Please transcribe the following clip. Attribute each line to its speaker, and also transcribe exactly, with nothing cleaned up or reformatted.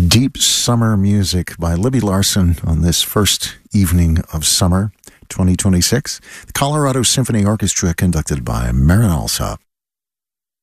Speaker 1: Deep Summer Music by Libby Larsen on this first evening of summer twenty twenty-six. The Colorado Symphony Orchestra conducted by Marin Alsop.